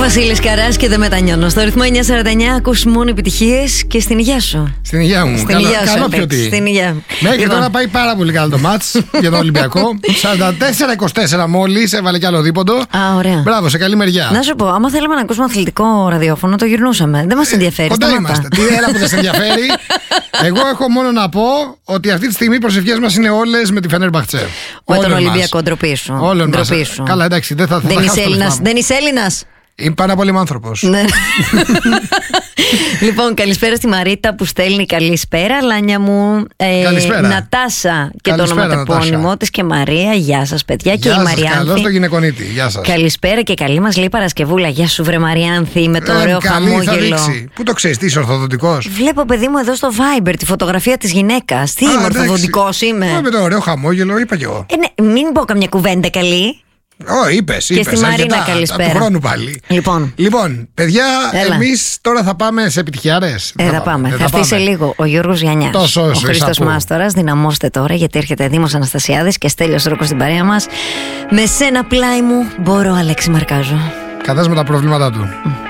Βασίλης Καράς και δεν μετανιώνω. Στο ρυθμό 949 ακούς μόνο επιτυχίες και στην υγεία σου. Στην υγεία μου. Καλό πιο τι. Στην υγεία. Μέχρι τώρα πάει πάρα πολύ καλά το μάτς για τον Ολυμπιακό. 44-24 μόλις, έβαλε κι άλλο δίποντο. Α, ωραία. Μπράβο, σε καλή μεριά. Να σου πω, άμα θέλαμε να ακούσουμε αθλητικό ραδιόφωνο, το γυρνούσαμε. Δεν μας ενδιαφέρει. Κοντά είμαστε. Τι έλα που δεν σε ενδιαφέρει. Εγώ έχω μόνο να πω ότι αυτή τη στιγμή οι προσευχές μας είναι όλες με τη Φενέρμπαχτσε. Με τον Ολυμπιακό, ντροπή σου. Καλά, εντάξει, δεν θα Δεν είσαι Έλληνας. Είμαι πάρα πολύ άνθρωπος. Ναι. Λοιπόν, καλησπέρα στη Μαρίτα που στέλνει καλησπέρα, Λάνια μου. Καλησπέρα. Νατάσα και καλησπέρα, το ονοματεπώνυμό της και Μαρία. Γεια σας, παιδιά. Γεια και σας, η Μαριάνθη. καλώς το γυναικονίτη. Γεια σας. Καλησπέρα και καλή μας λέει Παρασκευούλα. Γεια σου, βρε Μαριάνθη, με το ωραίο χαμόγελο. Πού το ξέρεις, τι είσαι ορθοδοτικός? Βλέπω, παιδί μου, εδώ στο Viber τη φωτογραφία της γυναίκας. Τι είμαι, ορθοδοτικός είμαι. Με το ωραίο χαμόγελο, είπα κι εγώ. Ναι, μην πω καμιά κουβέντα καλή. Είπες. Και στη Μαρίνα καλησπέρα. Του χρόνου πάλι. Λοιπόν, παιδιά, εμείς τώρα θα πάμε σε επιτυχιάρες. Θα πάμε. Θα έρθει σε λίγο ο Γιώργος Γιαννιάς. Ο Χρήστος Μάστορας. Δυναμώστε τώρα, γιατί έρχεται Δήμος Αναστασιάδης και Στέλιος Ρόκος στην παρέα μας. Με σένα πλάι μου μπορώ, Αλέξη Μαρκάζο. Κατάσουμε τα προβλήματά του.